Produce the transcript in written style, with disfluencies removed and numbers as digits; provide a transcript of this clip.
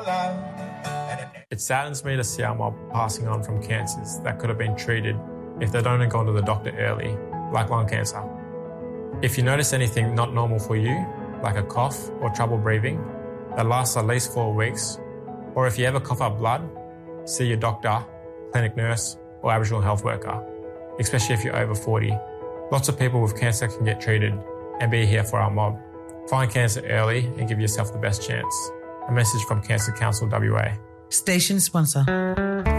It saddens me to see our mob passing on from cancers that could have been treated if they'd only gone to the doctor early, like lung cancer. If you notice anything not normal for you, like a cough or trouble breathing that lasts at least 4 weeks, or if you ever cough up blood, see your doctor, clinic nurse, or Aboriginal health worker, especially if you're over 40. Lots of people with cancer can get treated and be here for our mob. Find cancer early and give yourself the best chance. A message from Cancer Council WA. Station sponsor.